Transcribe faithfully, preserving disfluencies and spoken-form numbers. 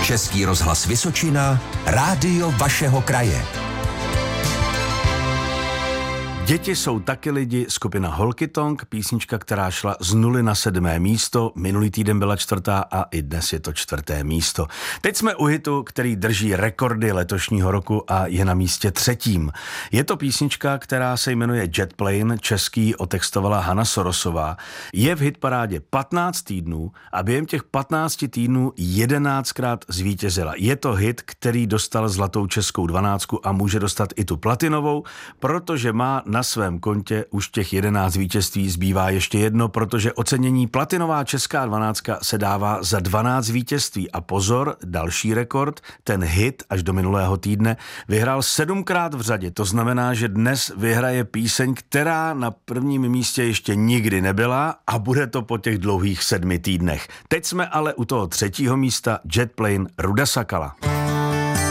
Český rozhlas Vysočina, rádio vašeho kraje. Děti jsou taky lidi, skupina Holkytonk, písnička, která šla z nuly na sedmé místo, minulý týden byla čtvrtá a i dnes je to čtvrté místo. Teď jsme u hitu, který drží rekordy letošního roku a je na místě třetím. Je to písnička, která se jmenuje Jet Plane, český otextovala Hana Sorosová. Je v hitparádě patnáct týdnů a během těch patnácti týdnů jedenáctkrát zvítězila. Je to hit, který dostal zlatou českou dvanáctku a může dostat i tu platinovou, protože má na svém kontě už těch jedenáct vítězství, zbývá ještě jedno, protože ocenění platinová česká dvanáctka se dává za dvanáct vítězství. A pozor, další rekord, ten hit až do minulého týdne vyhrál sedmkrát v řadě. To znamená, že dnes vyhraje píseň, která na prvním místě ještě nikdy nebyla a bude to po těch dlouhých sedmi týdnech. Teď jsme ale u toho třetího místa, Jet Plane Ruda Sakala.